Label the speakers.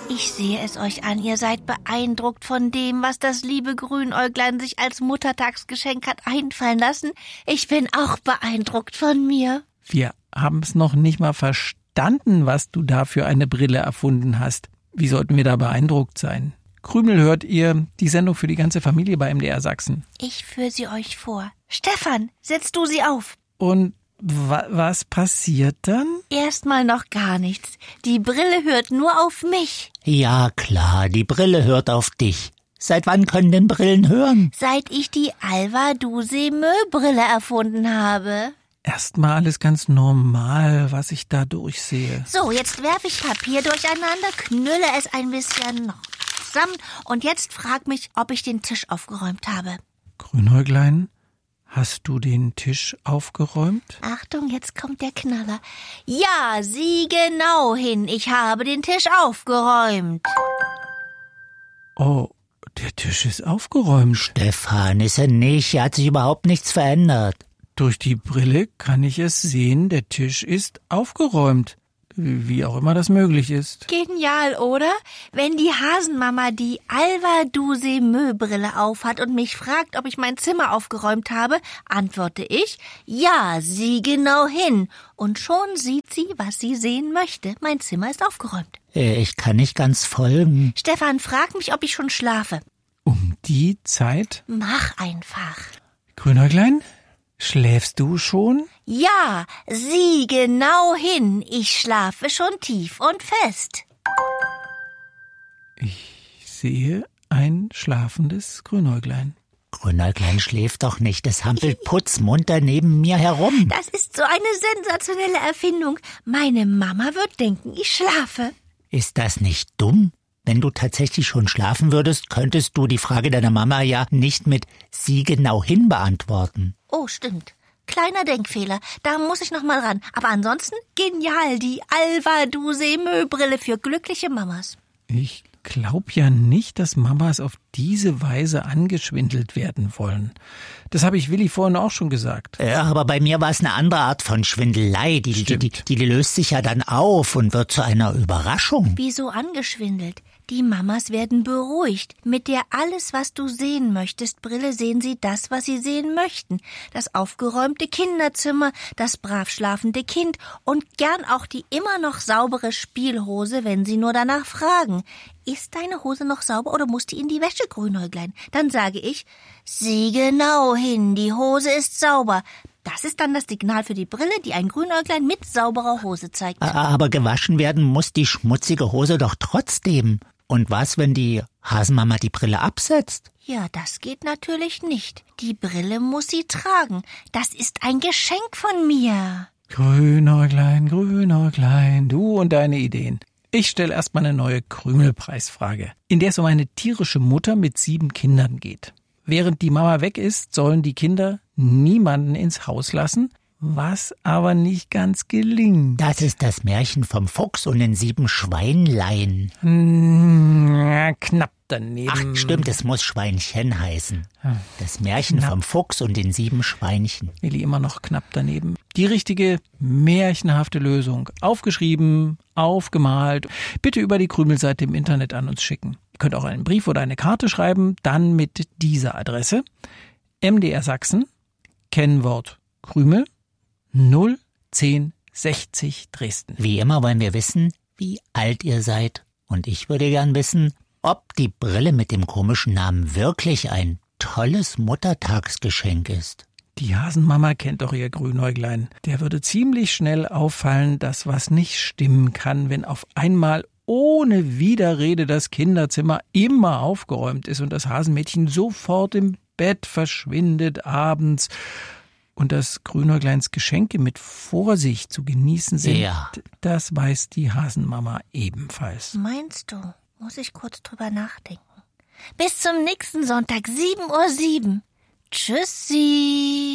Speaker 1: Ich sehe es euch an, ihr seid beeindruckt von dem, was das liebe Grünäuglein sich als Muttertagsgeschenk hat einfallen lassen. Ich bin auch beeindruckt von mir.
Speaker 2: Wir haben es noch nicht mal verstanden, was du da für eine Brille erfunden hast. Wie sollten wir da beeindruckt sein? Krümel hört ihr, die Sendung für die ganze Familie bei MDR Sachsen.
Speaker 1: Ich führe sie euch vor. Stefan, setz du sie auf.
Speaker 2: Und was passiert dann?
Speaker 1: Erstmal noch gar nichts. Die Brille hört nur auf mich.
Speaker 3: Ja, klar, die Brille hört auf dich. Seit wann können denn Brillen hören?
Speaker 1: Seit ich die Alva-Duse-Mö-Brille erfunden habe.
Speaker 2: Erstmal alles ganz normal, was ich da durchsehe.
Speaker 1: So, jetzt werfe ich Papier durcheinander, knülle es ein bisschen noch zusammen und jetzt frag mich, ob ich den Tisch aufgeräumt habe.
Speaker 2: Grünäuglein, hast du den Tisch aufgeräumt?
Speaker 1: Achtung, jetzt kommt der Knaller. Ja, sieh genau hin, ich habe den Tisch aufgeräumt.
Speaker 2: Oh, der Tisch ist aufgeräumt.
Speaker 3: Stefan, ist er nicht, hier hat sich überhaupt nichts verändert.
Speaker 2: Durch die Brille kann ich es sehen, der Tisch ist aufgeräumt. Wie auch immer das möglich ist.
Speaker 1: Genial, oder? Wenn die Hasenmama die Alva-Duse-Mö-Brille aufhat und mich fragt, ob ich mein Zimmer aufgeräumt habe, antworte ich, ja, sieh genau hin. Und schon sieht sie, was sie sehen möchte. Mein Zimmer ist aufgeräumt.
Speaker 3: Ich kann nicht ganz folgen.
Speaker 1: Stefan, frag mich, ob ich schon schlafe.
Speaker 2: Um die Zeit?
Speaker 1: Mach einfach.
Speaker 2: Grünäuglein, schläfst du schon?
Speaker 1: Ja, sieh genau hin. Ich schlafe schon tief und fest.
Speaker 2: Ich sehe ein schlafendes Grünäuglein.
Speaker 3: Grünäuglein schläft doch nicht, es hampelt putzmunter neben mir herum.
Speaker 1: Das ist so eine sensationelle Erfindung. Meine Mama wird denken, ich schlafe.
Speaker 3: Ist das nicht dumm? Wenn du tatsächlich schon schlafen würdest, könntest du die Frage deiner Mama ja nicht mit "sieh genau hin" beantworten.
Speaker 1: Oh, stimmt. Kleiner Denkfehler, da muss ich noch mal ran. Aber ansonsten genial, die Alva-Duse-Mö-Brille für glückliche Mamas.
Speaker 2: Ich glaube ja nicht, dass Mamas auf diese Weise angeschwindelt werden wollen. Das habe ich Willi vorhin auch schon gesagt.
Speaker 3: Ja, aber bei mir war es eine andere Art von Schwindelei. Die löst sich ja dann auf und wird zu einer Überraschung.
Speaker 1: Wieso angeschwindelt? Die Mamas werden beruhigt. Mit der alles, was du sehen möchtest, Brille sehen sie das, was sie sehen möchten. Das aufgeräumte Kinderzimmer, das brav schlafende Kind und gern auch die immer noch saubere Spielhose, wenn sie nur danach fragen. Ist deine Hose noch sauber oder muss die in die Wäsche, Grünäuglein? Dann sage ich, sieh genau hin, die Hose ist sauber. Das ist dann das Signal für die Brille, die ein Grünäuglein mit sauberer Hose zeigt.
Speaker 3: Aber gewaschen werden muss die schmutzige Hose doch trotzdem. Und was, wenn die Hasenmama die Brille absetzt?
Speaker 1: Ja, das geht natürlich nicht. Die Brille muss sie tragen. Das ist ein Geschenk von mir.
Speaker 2: Grünäuglein, Grünäuglein, du und deine Ideen. Ich stelle erstmal eine neue Krümelpreisfrage, in der es um eine tierische Mutter mit 7 Kindern geht. Während die Mama weg ist, sollen die Kinder niemanden ins Haus lassen, was aber nicht ganz gelingt.
Speaker 3: Das ist das Märchen vom Fuchs und den 7 Schweinlein.
Speaker 2: Knapp daneben.
Speaker 3: Ach, stimmt, es muss Schweinchen heißen. Das Märchen vom Fuchs und den 7 Schweinchen.
Speaker 2: Willi immer noch knapp daneben. Die richtige, märchenhafte Lösung. Aufgeschrieben, aufgemalt. Bitte über die Krümelseite im Internet an uns schicken. Ihr könnt auch einen Brief oder eine Karte schreiben, dann mit dieser Adresse. MDR Sachsen, Kennwort Krümel, 01060 Dresden.
Speaker 3: Wie immer wollen wir wissen, wie alt ihr seid. Und ich würde gern wissen, ob die Brille mit dem komischen Namen wirklich ein tolles Muttertagsgeschenk ist.
Speaker 2: Die Hasenmama kennt doch ihr Grünäuglein. Der würde ziemlich schnell auffallen, dass was nicht stimmen kann, wenn auf einmal ohne Widerrede das Kinderzimmer immer aufgeräumt ist und das Hasenmädchen sofort im Bett verschwindet abends und das Grünäugleins Geschenke mit Vorsicht zu genießen sind.
Speaker 3: Ja.
Speaker 2: Das weiß die Hasenmama ebenfalls.
Speaker 1: Meinst du? Muss ich kurz drüber nachdenken. Bis zum nächsten Sonntag, 7:07 Uhr. Tschüssi.